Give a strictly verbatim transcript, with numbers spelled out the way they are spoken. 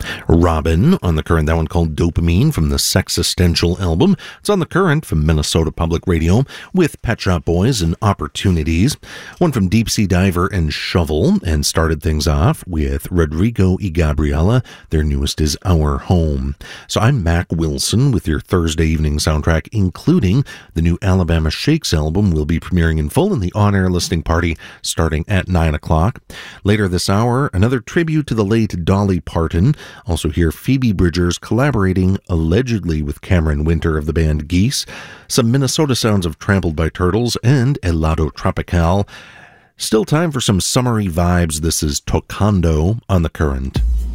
Robin on The Current, that one called Dopamine from the Sexistential album. It's on The Current from Minnesota Public Radio with Pet Shop Boys and Opportunities. One from Deep Sea Diver and Shovel, and started things off with Rodrigo y Gabriela. Their newest is Our Home. So I'm Mac Wilson with your Thursday evening soundtrack, including the new Alabama Shakes album will be premiering in full in the on-air listening party starting at nine o'clock. Later this hour, another tribute to the late Dolly Parton. Also hear Phoebe Bridgers collaborating allegedly with Cameron Winter of the band Geese, some Minnesota sounds of Trampled by Turtles, and Helado Tropical. Still time for some summery vibes. This is Tocando on The Current.